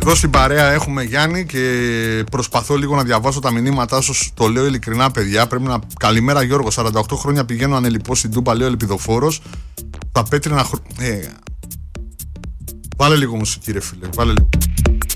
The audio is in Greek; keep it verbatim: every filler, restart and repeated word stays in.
Εδώ στην παρέα έχουμε Γιάννη και προσπαθώ λίγο να διαβάσω τα μηνύματά σου. Το λέω ειλικρινά, παιδιά. Πρέπει να. Καλημέρα, Γιώργο. σαράντα οκτώ χρόνια πηγαίνω ανελιπώς στην Τούμπα, λέω ελπιδοφόρος. Τα πέτρινα χρόνια. Ε... Βάλε λίγο μουσική, ρε φίλε. Βάλε λίγο.